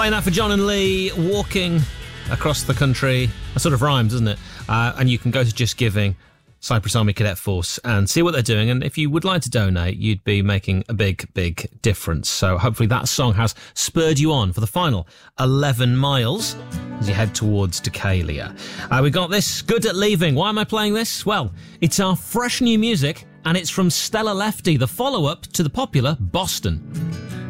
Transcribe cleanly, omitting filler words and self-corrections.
And that for John and Lee, walking across the country. That sort of rhymes, doesn't it? And you can go to Just Giving, Cyprus Army Cadet Force, and see what they're doing. And if you would like to donate, you'd be making a big, big difference. So hopefully that song has spurred you on for the final 11 miles as you head towards Decalia. We got this, Good at Leaving. Why am I playing this? Well, it's our fresh new music, and it's from Stella Lefty, the follow-up to the popular Boston.